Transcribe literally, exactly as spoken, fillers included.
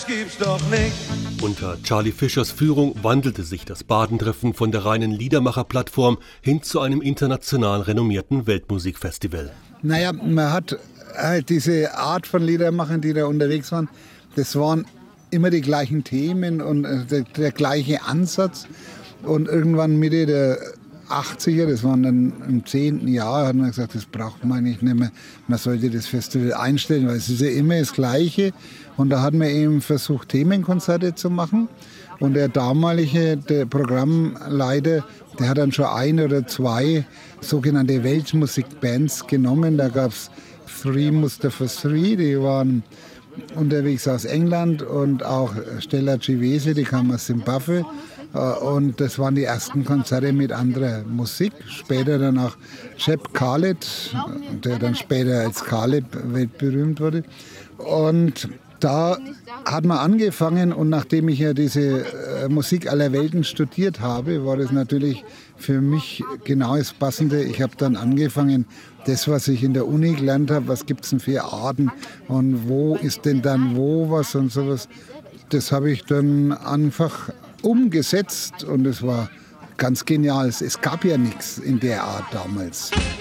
Gibt's doch nicht. Unter Charlie Fischers Führung wandelte sich das Badentreffen von der reinen Liedermacher-Plattform hin zu einem international renommierten Weltmusikfestival. Naja, man hat halt diese Art von Liedermachern, die da unterwegs waren, das waren immer die gleichen Themen und der, der gleiche Ansatz. Und irgendwann Mitte der achtziger, das waren dann im zehnten Jahr, hat man gesagt, das braucht man eigentlich nicht mehr. Man sollte das Festival einstellen, weil es ist ja immer das Gleiche. Und da hat man eben versucht, Themenkonzerte zu machen. Und der damalige der Programmleiter, der hat dann schon ein oder zwei sogenannte Weltmusikbands genommen. Da gab es Three Mustafa Three, die waren unterwegs aus England, und auch Stella Chivese, die kam aus Zimbabwe. Und das waren die ersten Konzerte mit anderer Musik. Später dann auch Jeb Khaled, der dann später als Khaled weltberühmt wurde. Und da hat man angefangen, und nachdem ich ja diese äh, Musik aller Welten studiert habe, war das natürlich für mich genau das Passende. Ich habe dann angefangen, das, was ich in der Uni gelernt habe, was gibt es denn für Arten und wo ist denn dann wo was und sowas, das habe ich dann einfach umgesetzt, und es war ganz genial. Es gab ja nichts in der Art damals.